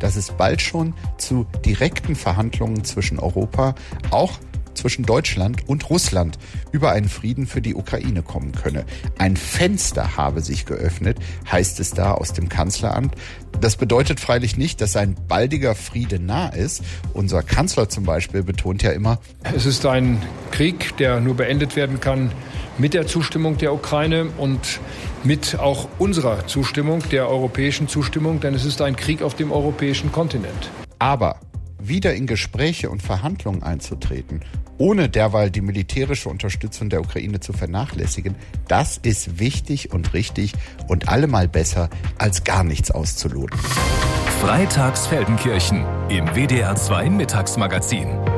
dass es bald schon zu direkten Verhandlungen zwischen Europa, auch zwischen Deutschland und Russland über einen Frieden für die Ukraine kommen könne. Ein Fenster habe sich geöffnet, heißt es da aus dem Kanzleramt. Das bedeutet freilich nicht, dass ein baldiger Friede nah ist. Unser Kanzler zum Beispiel betont ja immer, es ist ein Krieg, der nur beendet werden kann mit der Zustimmung der Ukraine und mit auch unserer Zustimmung, der europäischen Zustimmung, denn es ist ein Krieg auf dem europäischen Kontinent. Aber wieder in Gespräche und Verhandlungen einzutreten, ohne derweil die militärische Unterstützung der Ukraine zu vernachlässigen, das ist wichtig und richtig und allemal besser, als gar nichts auszuloten. Freitags Feldenkirchen im WDR 2 Mittagsmagazin.